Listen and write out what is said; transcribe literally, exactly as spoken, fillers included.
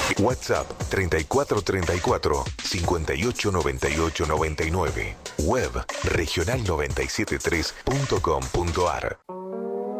WhatsApp treinta y cuatro treinta y cuatro, cincuenta y ocho noventa y ocho noventa y nueve. Web regional noventa y siete punto tres punto com punto ar.